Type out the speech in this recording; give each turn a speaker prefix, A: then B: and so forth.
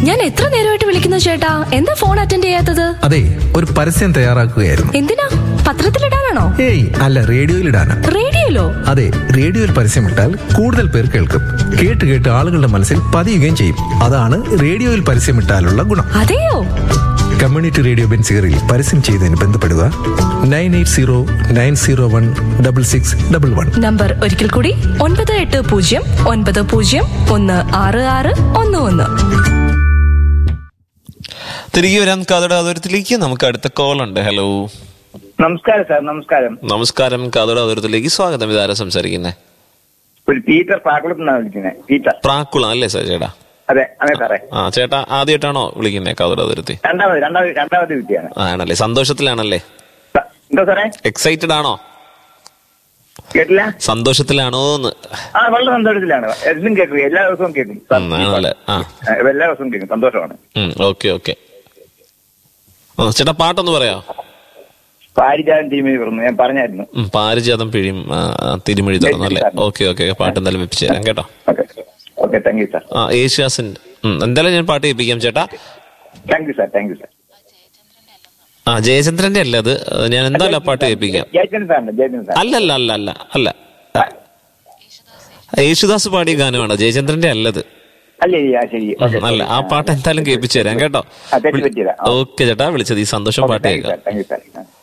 A: ഞാൻ എത്ര നേരമായിട്ട് വിളിക്കുന്നു ചേട്ടാ, എന്താ ഫോൺ അറ്റൻഡ് ചെയ്യാത്തത്?
B: അതെ, ഒരു പരസ്യം തയ്യാറാക്കുകയായിരുന്നു.
A: എന്തിനാ? പത്രത്തിലിടാനാണോ?
B: ഏയ് അല്ല, റേഡിയോയിലിടാനാ.
A: റേഡിയോയിലോ?
B: അതെ, റേഡിയോയിൽ പരസ്യമിട്ടാൽ കൂടുതൽ പേർ കേൾക്കും. കേട്ട് കേട്ട് ആളുകളുടെ മനസ്സിൽ പതിയുകയും ചെയ്യും. അതാണ് റേഡിയോയിൽ പരസ്യമിട്ടാലുള്ള ഗുണം.
A: അതെയോ?
B: കമ്മ്യൂണിറ്റി റേഡിയോ ബെൻസിഗറിൽ പരസ്യം ചെയ്തതിന് ബന്ധപ്പെടുക 9809016611.
A: നമ്പർ ഒരിക്കൽ കൂടി 9809016611.
C: തിരികെ വരാൻ കാതോട് ആദൂരത്തിലേക്ക് നമുക്ക് അടുത്ത കോൾ ഉണ്ട്. ഹലോ,
D: നമസ്കാരം സാർ. നമസ്കാരം.
C: നമസ്കാരം. കാതോട് ആദൂരത്തിലേക്ക് സ്വാഗതം. ഇതാരാ സംസാരിക്കുന്നത്?
D: ഒരു പീറ്റർ പ്രാക്കുളത്ത് നിന്നാണ് വിളിക്കുന്നത്. പീറ്റർ
C: പ്രാക്കുളം അല്ലേ സാർ ചേട്ടാ?
D: അതെ അതെ സാറേ.
C: ആ ചേട്ടാ ആദ്യമായിട്ടാണോ വിളിക്കുന്നത് കാതോട് ആദൂരത്തി?
D: രണ്ടാമത് വിളിക്കുകയാണ്.
C: ആണല്ലേ, സന്തോഷത്തിലാണല്ലേ?
D: എന്താ സാറേ,
C: എക്സൈറ്റഡ് ആണോ?
D: കേട്ടില്ല.
C: സന്തോഷത്തിലാണോന്ന്?
D: വളരെ സന്തോഷത്തിലാണ്. എല്ലാം കേൾക്കും, എല്ലാ ദിവസവും കേൾക്കും.
C: ആണല്ലേ?
D: എല്ലാ ദിവസവും കേൾക്കും. സന്തോഷമാണ്.
C: Okay okay. ചേട്ടാ പാട്ടൊന്ന് പറയാ.
D: പാരിജാതം തിരുമഴി തുറന്നു, ഞാൻ പറഞ്ഞായിരുന്നു.
C: പാരിജാതം പിഴിയും തിരുമഴി തുറന്നു അല്ലേ? Okay okay. പാട്ട് എന്തായാലും വെപ്പിച്ചു തരാം കേട്ടോ.
D: Okay, thank you sir.
C: യേശുദാസിന്റെ എന്തായാലും ഞാൻ പാട്ട് കേൾപ്പിക്കാം ചേട്ടാ.
D: Thank you sir. Thank you sir.
C: ജയചന്ദ്രന്റെ അല്ല അത്, ഞാൻ എന്തായാലും പാട്ട് കേൾപ്പിക്കാം. അല്ലല്ല അല്ല അല്ല അല്ല യേശുദാസ് പാടിയ ഗാനമാണ്, ജയചന്ദ്രന്റെ അല്ലത്. അല്ല, ആ പാട്ട് എന്തായാലും കേൾപ്പിച്ചു തരാം കേട്ടോ. ഓക്കെ ചേട്ടാ, വിളിച്ചത് ഈ സന്തോഷം പാട്ട് കേൾക്കാം.